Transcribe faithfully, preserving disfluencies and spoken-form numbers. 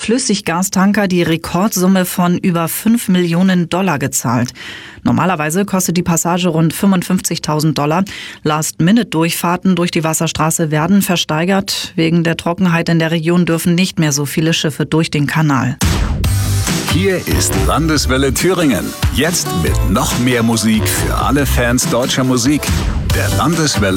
Flüssiggastanker die Rekordsumme von über fünf Millionen Dollar gezahlt. Normalerweise kostet die Passage rund fünfundfünfzigtausend Dollar. Last-Minute-Durchfahrten durch die Wasserstraße werden versteigert. Wegen der Trockenheit in der Region dürfen nicht mehr so viele Schiffe durch den Kanal. Hier ist Landeswelle Thüringen. Jetzt mit noch mehr Musik für alle Fans deutscher Musik. Der Landeswelle